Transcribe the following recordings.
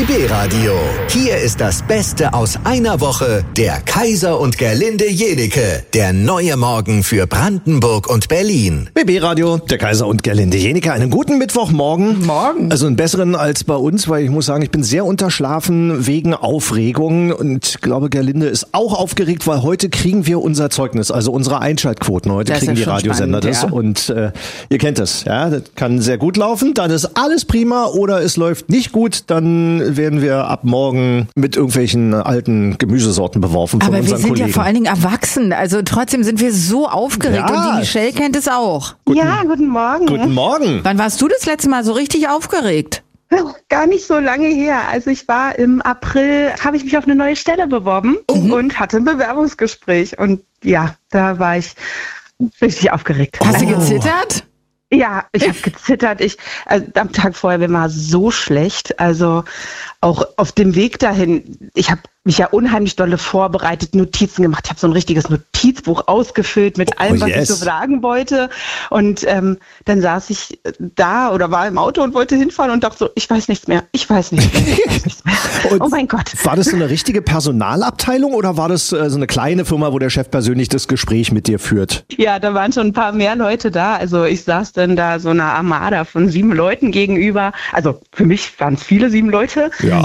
BB Radio. Hier ist das Beste aus einer Woche. Der Kaiser und Gerlinde Jenike. Der neue Morgen für Brandenburg und Berlin. BB Radio, der Kaiser und Gerlinde Jenike. Einen guten Mittwochmorgen. Morgen. Also einen besseren als bei uns, weil ich muss sagen, ich bin sehr unterschlafen wegen Aufregung. Und ich glaube, Gerlinde ist auch aufgeregt, weil heute kriegen wir unser Zeugnis, also unsere Einschaltquoten. Heute Das kriegen ist die schon Radiosender spannend, das. ja. Und ihr kennt das, ja. Das kann sehr gut laufen. Dann ist alles prima oder es läuft nicht gut. Dann werden wir ab morgen mit irgendwelchen alten Gemüsesorten beworfen von Aber wir unseren sind Kollegen. ja vor allen Dingen erwachsen, also trotzdem sind wir so aufgeregt Ja. und die Michelle kennt es auch. Ja, guten Morgen. Guten Morgen. Wann warst du das letzte Mal so richtig aufgeregt? Gar nicht so lange her. Also ich war im April, habe ich mich auf eine neue Stelle beworben und hatte ein Bewerbungsgespräch. Und ja, da war ich richtig aufgeregt. Hast du gezittert? Ja, ich habe gezittert. Am Tag vorher mir war so schlecht. Also auch auf dem Weg dahin. Ich habe mich ja unheimlich dolle vorbereitet, Notizen gemacht. Ich habe so ein richtiges Notizbuch ausgefüllt mit allem, was ich so sagen wollte. Und dann saß ich da oder war im Auto und wollte hinfahren und dachte so, ich weiß nichts mehr. Ich weiß nichts mehr. Oh mein Gott. War das so eine richtige Personalabteilung oder war das so eine kleine Firma, wo der Chef persönlich das Gespräch mit dir führt? Ja, da waren schon ein paar mehr Leute da. Also ich saß dann da so einer Armada von 7 Leuten gegenüber. Also für mich waren es viele 7 Leute. Ja.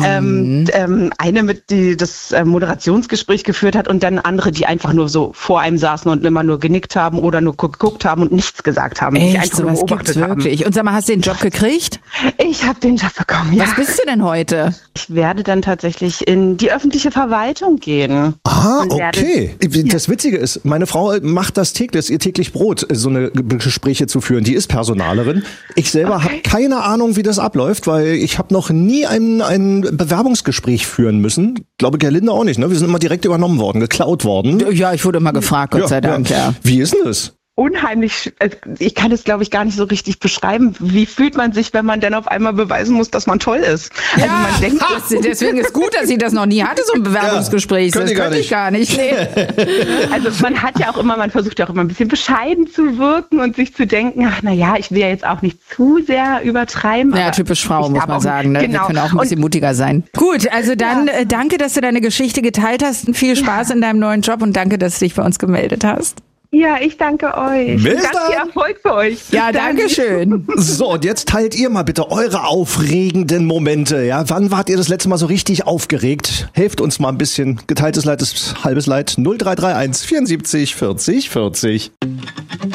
Eine, die das Moderationsgespräch geführt hat und dann andere, die einfach nur so vor einem saßen und immer nur genickt haben oder nur geguckt haben und nichts gesagt haben. Die Echt, einfach nur sowas beobachtet gibt's haben. wirklich. Und sag mal, hast du den Job gekriegt? Ich habe den Job bekommen, ja. Was bist du denn heute? Ich werde dann tatsächlich in die öffentliche Verwaltung gehen. Ah, Und werde- okay. Das Witzige ist, meine Frau macht das täglich, ihr täglich Brot, so eine Gespräche zu führen. Die ist Personalerin. Ich selber habe keine Ahnung, wie das abläuft, weil ich habe noch nie ein Bewerbungsgespräch führen müssen. Ich glaube, Gerlinde auch nicht. Ne? Wir sind immer direkt übernommen worden, geklaut worden. Ja, ich wurde immer gefragt, Gott sei Dank, ja. Wie ist denn das? Unheimlich, ich kann es glaube ich gar nicht so richtig beschreiben. Wie fühlt man sich, wenn man dann auf einmal beweisen muss, dass man toll ist? Also man denkt, Deswegen ist gut, dass sie das noch nie hatte, so ein Bewerbungsgespräch. Ja, Das könnte ich gar nicht. Nee. also man hat ja auch immer, man versucht ja auch immer ein bisschen bescheiden zu wirken und sich zu denken, ach na ja, ich will ja jetzt auch nicht zu sehr übertreiben. Ja, aber typisch Frau, ich muss darf man auch sagen. Ne? nicht. Wir Genau. können auch ein bisschen mutiger sein. Gut, also dann danke, dass du deine Geschichte geteilt hast. Und viel Spaß in deinem neuen Job und danke, dass du dich bei uns gemeldet hast. Ja, ich danke euch. Bis Ganz viel dann. Erfolg für euch. Ja, Bis dann. danke schön. So, und jetzt teilt ihr mal bitte eure aufregenden Momente. Ja, wann wart ihr das letzte Mal so richtig aufgeregt? Helft uns mal ein bisschen. Geteiltes Leid ist halbes Leid. 0331 74 40 40.